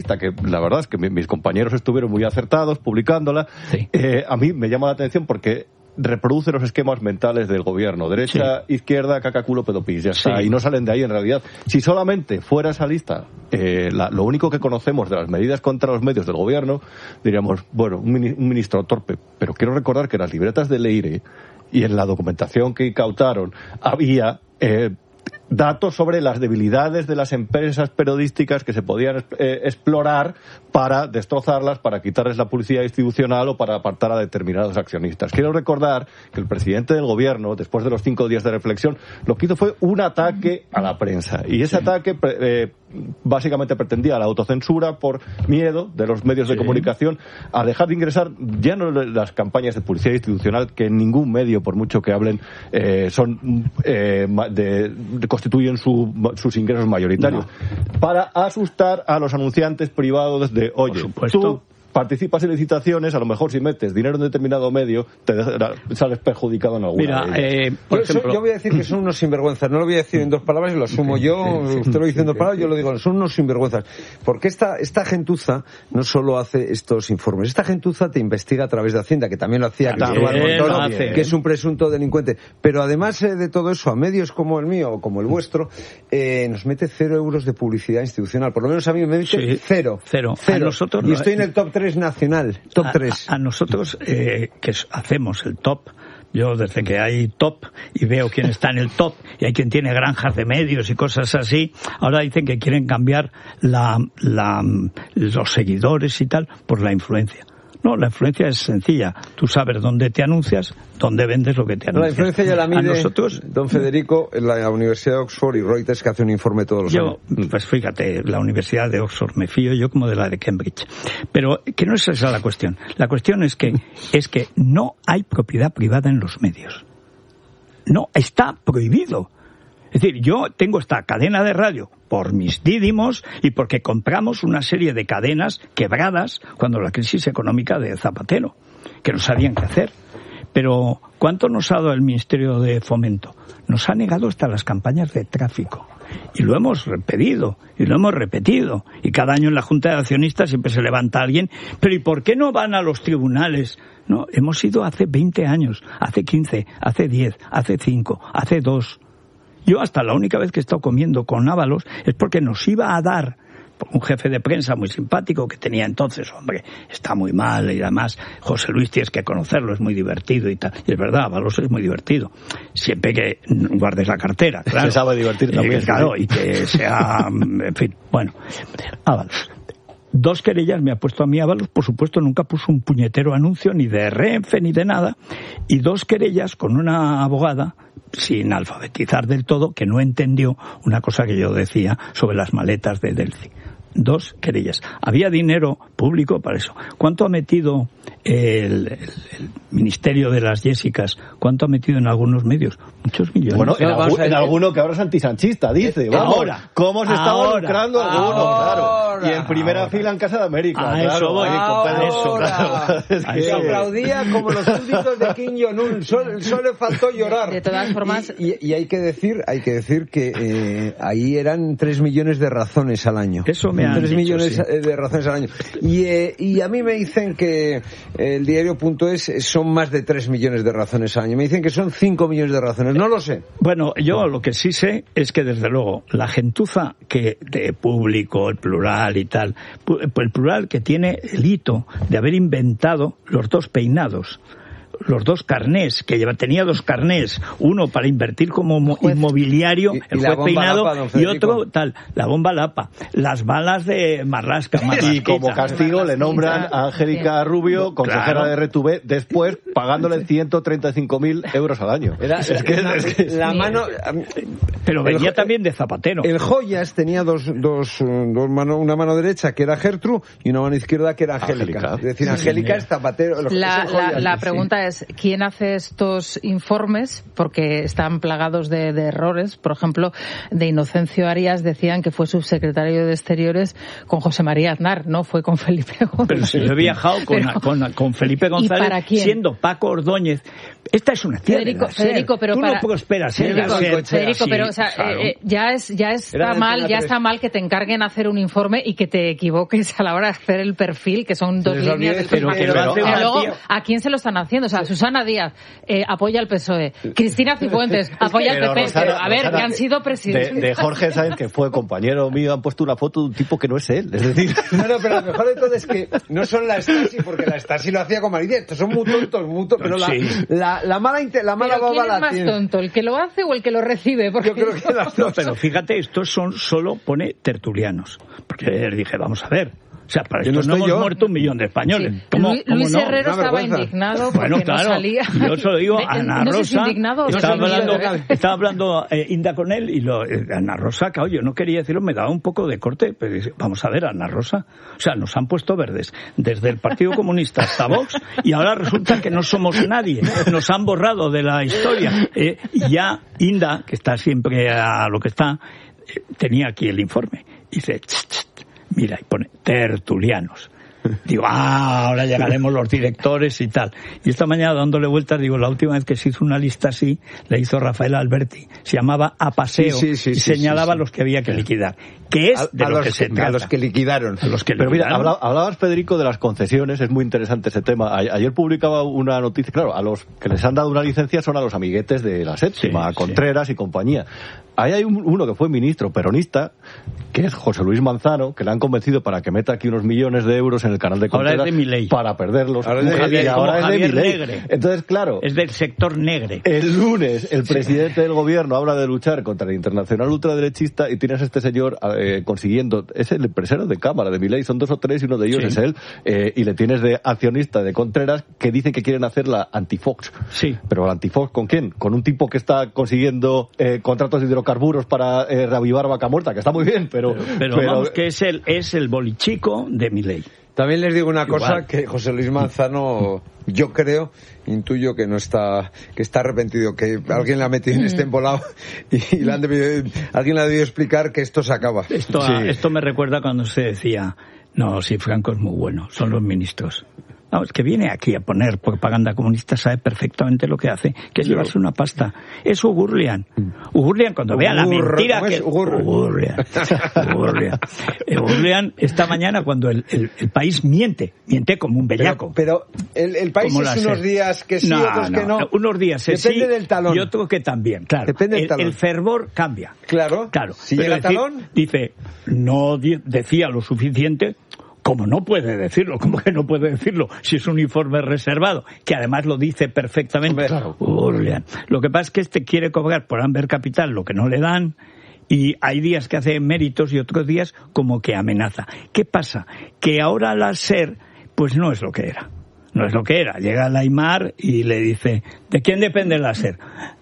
que la verdad es que mis compañeros estuvieron muy acertados publicándola. Sí. A mí me llama la atención porque reproduce los esquemas mentales del gobierno, derecha, izquierda, caca, culo, pedopis, ya está, y no salen de ahí en realidad. Si solamente fuera esa lista lo único que conocemos de las medidas contra los medios del gobierno, diríamos, bueno, un ministro torpe, pero quiero recordar que en las libretas de Leire y en la documentación que incautaron había datos sobre las debilidades de las empresas periodísticas que se podían explorar para destrozarlas, para quitarles la publicidad institucional o para apartar a determinados accionistas. Quiero recordar que el presidente del gobierno, después de los 5 días de reflexión, lo que hizo fue un ataque a la prensa. Y ese ataque básicamente pretendía la autocensura por miedo de los medios de comunicación a dejar de ingresar ya no las campañas de publicidad institucional, que en ningún medio, por mucho que hablen, constituyen sus ingresos mayoritarios, para asustar a los anunciantes privados de, oye, tú participas en licitaciones, a lo mejor si metes dinero en determinado medio, sales perjudicado en alguna. Mira, por ejemplo, yo voy a decir que son unos sinvergüenzas, no lo voy a decir en 2 palabras y lo asumo yo, usted lo dice en 2 palabras, yo lo digo, son unos sinvergüenzas. Porque esta gentuza no solo hace estos informes, esta gentuza te investiga a través de Hacienda, que también lo hacía Cristóbal Montoro, que es un presunto delincuente. Pero además de todo eso, a medios como el mío o como el vuestro, nos mete 0 euros de publicidad institucional. Por lo menos a mí me mete 0. A nosotros y estoy en el top 3 nacional, top 3. A nosotros, que hacemos el top, yo desde que hay top y veo quién está en el top, y hay quien tiene granjas de medios y cosas así, ahora dicen que quieren cambiar los seguidores y tal por la influencia. No, la influencia es sencilla. Tú sabes dónde te anuncias, dónde vendes lo que te anuncias. La influencia ya la mide don Federico en la Universidad de Oxford y Reuters, que hace un informe todos los años. Pues fíjate, la Universidad de Oxford me fío yo como de la de Cambridge. Pero que no es esa la cuestión. La cuestión es que no hay propiedad privada en los medios. No, está prohibido. Es decir, yo tengo esta cadena de radio por mis dídimos y porque compramos una serie de cadenas quebradas cuando la crisis económica de Zapatero, que no sabían qué hacer. Pero, ¿cuánto nos ha dado el Ministerio de Fomento? Nos ha negado hasta las campañas de tráfico. Y lo hemos pedido, y lo hemos repetido. Y cada año en la Junta de Accionistas siempre se levanta alguien. Pero ¿y por qué no van a los tribunales? No, hemos ido hace 20 años, hace 15, hace 10, hace 5, hace 2. Yo hasta la única vez que he estado comiendo con Ábalos es porque nos iba a dar un jefe de prensa muy simpático que tenía entonces, hombre, está muy mal, y además José Luis tienes que conocerlo, es muy divertido y tal. Y es verdad, Ábalos es muy divertido. Siempre que guardes la cartera, claro. Se sabe divertir también. Claro, y que sea, en fin, bueno, Ábalos. 2 querellas me ha puesto a mí Ábalos, por supuesto nunca puso un puñetero anuncio ni de Renfe ni de nada, y 2 querellas con una abogada sin alfabetizar del todo, que no entendió una cosa que yo decía sobre las maletas de Delphi. 2 querellas. Había dinero público para eso. ¿Cuánto ha metido el Ministerio de las Jessicas? ¿Cuánto ha metido en algunos medios? Muchos millones. Bueno, en alguno que ahora es antisanchista, dice. Vamos, ahora. ¿Cómo se está lucrando alguno? Claro. Y en primera fila en Casa de América. Claro. Eso voy. Claro. Se aplaudía como los súbditos de Kim Jong-un. Solo le faltó llorar. De todas formas. Y hay que decir que ahí eran 3 millones de razones al año. Eso me 3 millones de razones al año. Y a mí me dicen que el diario.es son más de 3 millones de razones al año. Me dicen que son 5 millones de razones. No lo sé. Bueno, yo lo que sí sé es que desde luego la gentuza que de Público, el Plural y tal, el Plural que tiene el hito de haber inventado los 2 peinados, los 2 carnés, que tenía 2 carnés, uno para invertir como inmobiliario, el juez Peinado, y otro tal, la bomba Lapa, las balas de Marlaska. Y como castigo le nombran a Angélica Rubio, consejera de RTV, después pagándole 135.000 euros al año. La mano... Pero venía también de Zapatero. El Joyas tenía dos manos, una mano derecha que era Gertrude y una mano izquierda que era Angélica. Es decir, Angélica es Zapatero. La pregunta es, ¿quién hace estos informes? Porque están plagados de errores. Por ejemplo, de Inocencio Arias decían que fue subsecretario de Exteriores con José María Aznar, no fue con Felipe González. Pero si yo he viajado con Felipe González, siendo Paco Ordóñez Esta es una tierra. Federico, pero tú no prosperas. Federico, pero o sea, claro. ya está mal que te encarguen hacer un informe y que te equivoques a la hora de hacer el perfil, que son 2 líneas del perfil. Pero luego, ¿a quién se lo están haciendo? O sea, Susana Díaz apoya al PSOE, Cristina Cifuentes apoya al PP. Pero, a ver, que han sido presidentes. De Jorge Sáenz, que fue compañero mío, han puesto una foto de un tipo que no es él. Es decir... No, pero lo mejor de todo es que no son la Stasi, porque la Stasi lo hacía con malicia. Estos son muy tontos, pero la mala baba ¿quién la es más tiene. tonto, el que lo hace o el que lo recibe? Porque... Yo creo que las dos. No, pero fíjate, estos son solo pone tertulianos. Porque dije, vamos a ver. O sea, para esto no hemos muerto 1 millón de españoles. Sí. ¿Cómo Luis no? Herrero estaba indignado porque bueno, claro, no salía. Yo se lo digo a Ana Rosa. Estaba hablando Inda con él y Ana Rosa, claro, yo no quería decirlo, me daba un poco de corte. Pero vamos a ver, Ana Rosa. O sea, nos han puesto verdes desde el Partido Comunista hasta Vox y ahora resulta que no somos nadie. Nos han borrado de la historia. Ya Inda, que está siempre a lo que está, tenía aquí el informe. Y dice... Mira, y pone tertulianos. Digo, ahora llegaremos los directores y tal. Y esta mañana dándole vueltas, digo, la última vez que se hizo una lista así, la hizo Rafael Alberti. Se llamaba A Paseo y señalaba a los que había que liquidar. Que es de lo que se trata. A los que liquidaron. Pero mira, hablabas, Federico, de las concesiones, es muy interesante ese tema. Ayer publicaba una noticia, claro, a los que les han dado una licencia son a los amiguetes de la Séptima, Contreras y compañía. Ahí hay uno que fue ministro peronista, que es José Luis Manzano, que le han convencido para que meta aquí unos millones de euros en el canal de Contreras. Ahora es de Milei. Para perderlos. Ahora es de Milei. Entonces, claro. Es del sector negre. El lunes, el presidente del gobierno habla de luchar contra el internacional ultraderechista y tienes a este señor consiguiendo, es el empresario de Cámara de Milei, son 2 o 3 y uno de ellos es él, y le tienes de accionista de Contreras que dicen que quieren hacer la anti-Fox. Sí. Pero la anti-Fox, ¿con quién? Con un tipo que está consiguiendo contratos de hidrocarburos para reavivar Vaca Muerta, que está muy bien, pero vamos, que es el bolichico de Milei. También les digo una cosa, que José Luis Manzano, yo creo, intuyo que no está, que está arrepentido, que alguien le ha metido en este embolado y alguien le ha debido explicar que esto se acaba. Esto me recuerda cuando se decía, no, si Franco es muy bueno, son los ministros. No, es que viene aquí a poner propaganda comunista, sabe perfectamente lo que hace, que es llevarse una pasta. Es Ugurlian. Ugurlian, cuando vea la mentira que... Ugurlian. Ugurlian, esta mañana, cuando el país miente como un bellaco. Pero el país es unos días que sí, otros que no. Unos días es depende del talón. Y otro que también, claro. Depende del talón. El fervor cambia. Claro. Si llega el talón... Dice, no decía lo suficiente... Como no puede decirlo, como que no puede decirlo, si es un informe reservado, que además lo dice perfectamente. Claro. Lo que pasa es que este quiere cobrar por Amber Capital lo que no le dan, y hay días que hace méritos y otros días como que amenaza. ¿Qué pasa? Que ahora la SER, pues no es lo que era. No es lo que era. Llega la Aimar y le dice, ¿de quién depende la SER?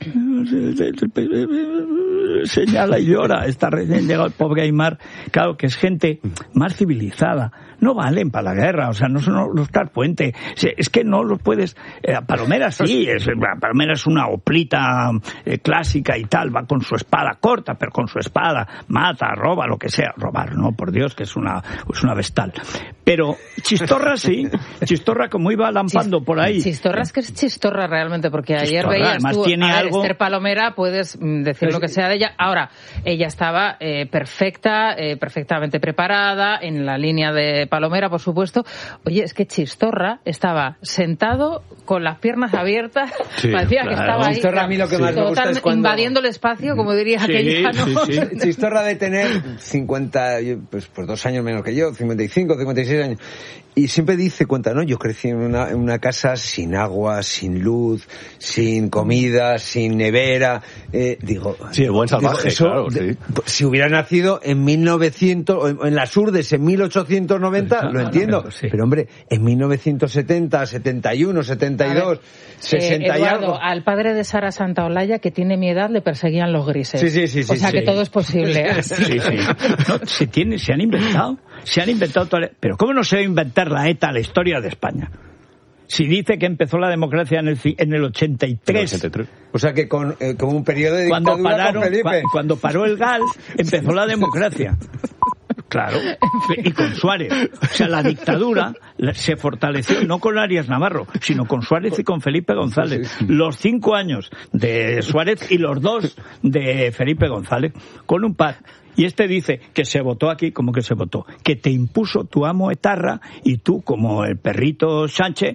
Señala y llora. Está recién llegado el pobre Aimar. Claro, que es gente más civilizada. No valen para la guerra, o sea, no son los Puente. Es que no los puedes... Palomera sí, Palomera es una oplita clásica y tal, va con su espada corta, pero con su espada mata, roba, lo que sea. Robar, no, por Dios, que es una vestal. Pero Chistorra sí, Chistorra como iba lampando por ahí. Chistorra es que es Chistorra realmente, porque ayer veías tú, Esther Palomera, puedes decir lo que sea de ella. Ahora, ella estaba perfectamente preparada, en la línea de Palomera, por supuesto. Oye, es que Chistorra estaba sentado con las piernas abiertas, parecía que estaba ahí. Chistorra, a mí lo que más me gusta es cuando... invadiendo el espacio, como diría aquella, ¿no? Chistorra de tener 50, pues 2 años menos que yo, 55, 56 años. Y siempre cuenta, ¿no? Yo crecí en una casa sin agua, sin luz, sin comida, sin nevera. Digo... Sí, el buen salvaje, eso, claro, sí. Si hubiera nacido en 1900, o en las Urdes en 1890, lo entiendo. Pero, hombre, en 1970, 71, 72, 60 y Eduardo, algo... al padre de Sara Santaolalla, que tiene mi edad, le perseguían los grises. Sí. O sea que todo es posible. Sí. No, se han inventado. Pero ¿cómo no se va a inventar la ETA la historia de España? Si dice que empezó la democracia en el 83. O sea que con un periodo de dictadura con Felipe. Cuando paró el GAL, empezó la democracia. Claro, y con Suárez. O sea, la dictadura se fortaleció no con Arias Navarro, sino con Suárez y con Felipe González. Los 5 años de Suárez y los 2 de Felipe González, con un par. Y este dice que se votó aquí, como que se votó, que te impuso tu amo etarra y tú, como el perrito Sánchez,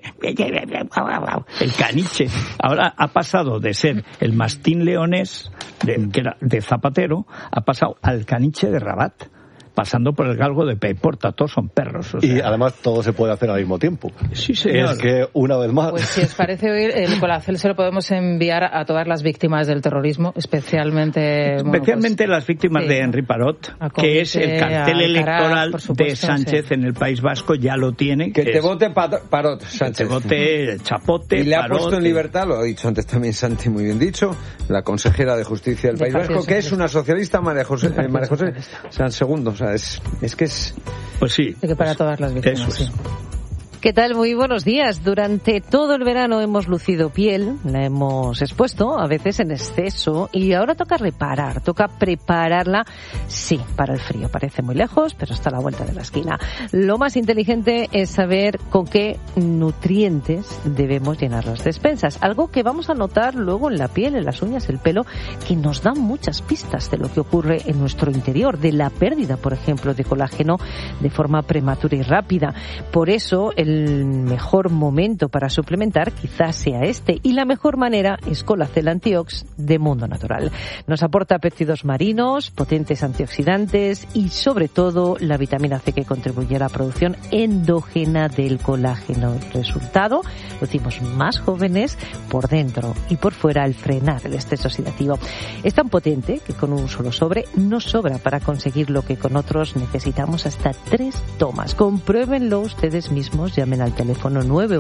el caniche. Ahora ha pasado de ser el mastín leonés, que era de Zapatero, ha pasado al caniche de Rabat, pasando por el galgo de Peiporta. Todos son perros. O sea. Y además todo se puede hacer al mismo tiempo. Sí, señor. Es que, una vez más... Pues si os parece oír, el colacel se lo podemos enviar a todas las víctimas del terrorismo, especialmente las víctimas de Henry Parot, que es el cartel electoral de Sánchez en el País Vasco, ya lo tiene. Que te vote Parot, Sánchez. Que te vote Chapote, y le Parot, ha puesto en libertad, lo ha dicho antes también Santi, muy bien dicho, la consejera de Justicia del País Vasco, que es una socialista, María José San Segundo. Es que es... Pues sí. Que para todas las víctimas. Eso es. Sí. ¿Qué tal? Muy buenos días. Durante todo el verano hemos lucido piel, la hemos expuesto, a veces en exceso, y ahora toca reparar, toca prepararla, sí, para el frío. Parece muy lejos, pero está a la vuelta de la esquina. Lo más inteligente es saber con qué nutrientes debemos llenar las despensas. Algo que vamos a notar luego en la piel, en las uñas, el pelo, que nos dan muchas pistas de lo que ocurre en nuestro interior, de la pérdida, por ejemplo, de colágeno de forma prematura y rápida. Por eso, el mejor momento para suplementar quizás sea este, y la mejor manera es Colacel Antiox de Mundo Natural. Nos aporta péptidos marinos, potentes antioxidantes y sobre todo la vitamina C, que contribuye a la producción endógena del colágeno. Resultado, lucimos más jóvenes por dentro y por fuera al frenar el estrés oxidativo. Es tan potente que con un solo sobre nos sobra para conseguir lo que con otros necesitamos hasta 3 tomas. Compruébenlo ustedes mismos. Llamen al teléfono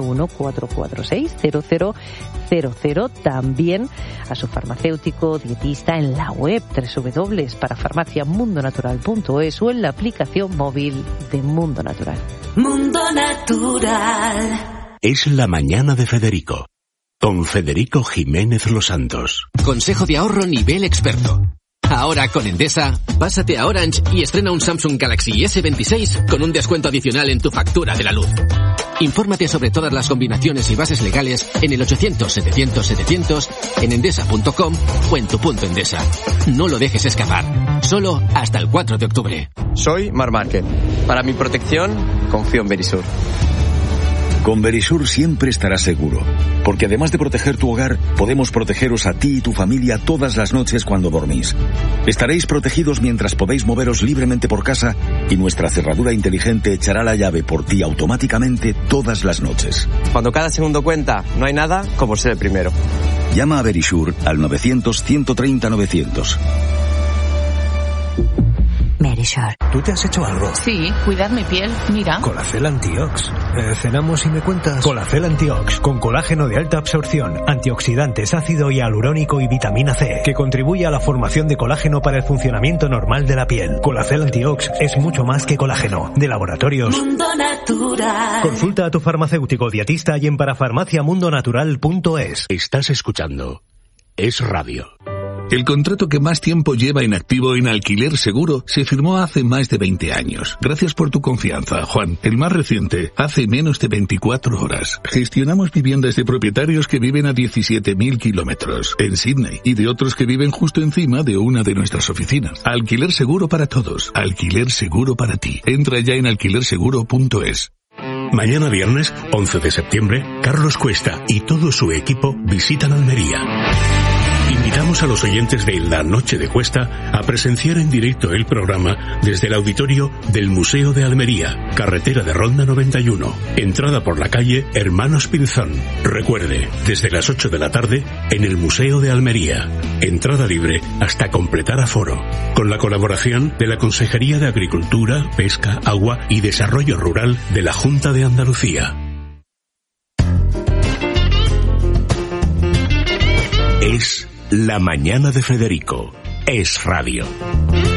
914460000, también a su farmacéutico dietista en la web www.parafarmaciamundonatural.es o en la aplicación móvil de Mundo Natural. Mundo Natural. Es la mañana de Federico, con Federico Jiménez Los Santos. Consejo de ahorro nivel experto. Ahora con Endesa, pásate a Orange y estrena un Samsung Galaxy S26 con un descuento adicional en tu factura de la luz. Infórmate sobre todas las combinaciones y bases legales en el 800-700-700, en endesa.com o en tu punto Endesa. No lo dejes escapar. Solo hasta el 4 de octubre. Soy Mar Márquez. Para mi protección, confío en Verisur. Con Verisur siempre estarás seguro, porque además de proteger tu hogar, podemos protegeros a ti y tu familia todas las noches cuando dormís. Estaréis protegidos mientras podéis moveros libremente por casa y nuestra cerradura inteligente echará la llave por ti automáticamente todas las noches. Cuando cada segundo cuenta, no hay nada como ser el primero. Llama a Verisur al 900-130-900. Verisur. ¿Tú te has hecho algo? Sí, cuidar mi piel, mira. Colacel Antiox. Cenamos y me cuentas. Colacel Antiox, con colágeno de alta absorción, antioxidantes, ácido hialurónico y vitamina C, que contribuye a la formación de colágeno para el funcionamiento normal de la piel. Colacel Antiox es mucho más que colágeno. De Laboratorios Mundo Natural. Consulta a tu farmacéutico dietista y en parafarmaciamundonatural.es. Estás escuchando Es Radio. El contrato que más tiempo lleva en activo en Alquiler Seguro se firmó hace más de 20 años. Gracias por tu confianza, Juan. El más reciente, hace menos de 24 horas. Gestionamos viviendas de propietarios que viven a 17.000 kilómetros en Sydney y de otros que viven justo encima de una de nuestras oficinas. Alquiler Seguro para todos. Alquiler Seguro para ti. Entra ya en alquilerseguro.es. Mañana viernes, 11 de septiembre, Carlos Cuesta y todo su equipo visitan Almería. Invitamos a los oyentes de La Noche de Cuesta a presenciar en directo el programa desde el auditorio del Museo de Almería, carretera de Ronda 91, entrada por la calle Hermanos Pinzón. Recuerde, desde las 8 de la tarde en el Museo de Almería. Entrada libre hasta completar aforo. Con la colaboración de la Consejería de Agricultura, Pesca, Agua y Desarrollo Rural de la Junta de Andalucía. Es la mañana de Federico. Es Radio.